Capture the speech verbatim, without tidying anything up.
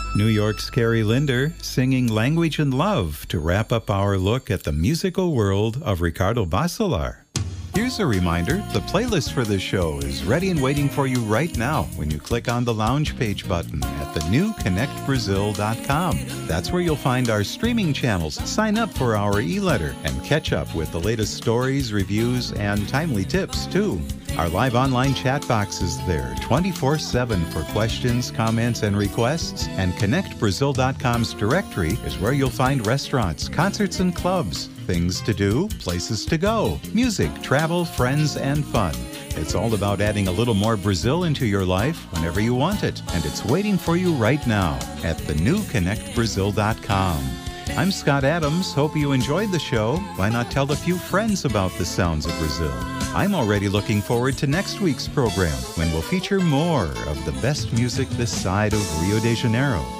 New York's Carrie Linder singing Language and Love to wrap up our look at the musical world of Ricardo Basilar. Here's a reminder, the playlist for this show is ready and waiting for you right now when you click on the Lounge Page button at the new connect brazil dot com. That's where you'll find our streaming channels, sign up for our e-letter, and catch up with the latest stories, reviews, and timely tips, too. Our live online chat box is there twenty-four seven for questions, comments, and requests, and connect brazil dot com's directory is where you'll find restaurants, concerts, and clubs, things to do, places to go, music, travel, friends, and fun. It's all about adding a little more Brazil into your life whenever you want it, and it's waiting for you right now at the new connect brazil dot com. I'm Scott Adams. Hope you enjoyed the show. Why not tell a few friends about the sounds of Brazil? I'm already looking forward to next week's program when we'll feature more of the best music this side of Rio de Janeiro.